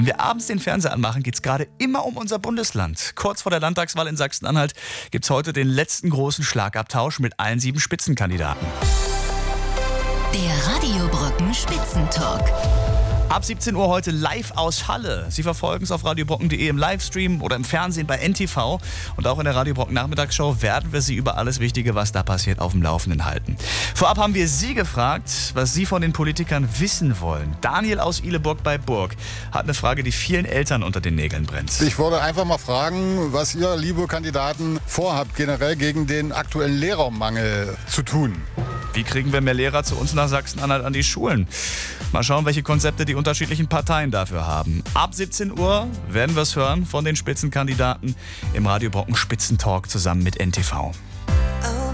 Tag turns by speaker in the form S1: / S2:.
S1: Wenn wir abends den Fernseher anmachen, geht es gerade immer um unser Bundesland. Kurz vor der Landtagswahl in Sachsen-Anhalt gibt es heute den letzten großen Schlagabtausch mit allen 7 Spitzenkandidaten.
S2: Der Radio Brocken Spitzentalk.
S1: Ab 17 Uhr heute live aus Halle. Sie verfolgen es auf radiobrocken.de im Livestream oder im Fernsehen bei NTV. Und auch in der Radio Brocken Nachmittagsshow werden wir Sie über alles Wichtige, was da passiert, auf dem Laufenden halten. Vorab haben wir Sie gefragt, was Sie von den Politikern wissen wollen. Daniel aus Ihleburg bei Burg hat eine Frage, die vielen Eltern unter den Nägeln brennt.
S3: Ich wollte einfach mal fragen, was ihr, liebe Kandidaten, vorhabt, generell gegen den aktuellen Lehrermangel zu tun.
S1: Wie kriegen wir mehr Lehrer zu uns nach Sachsen-Anhalt an die Schulen? Mal schauen, welche Konzepte die unterschiedlichen Parteien dafür haben. Ab 17 Uhr werden wir es hören von den Spitzenkandidaten im Radio Brocken Spitzentalk zusammen mit NTV.